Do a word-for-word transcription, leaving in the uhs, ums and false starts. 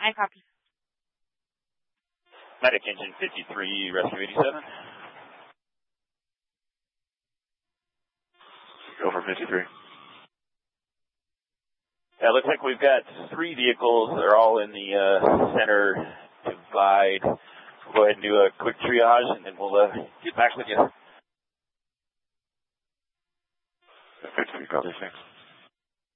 I copy. Medic engine fifty-three, rescue eighty-seven. Go for fifty-three. Yeah, it looks like we've got three vehicles. They're all in the uh, center divide. We'll go ahead and do a quick triage, and then we'll uh, get back with you. fifty-three, copy, thanks.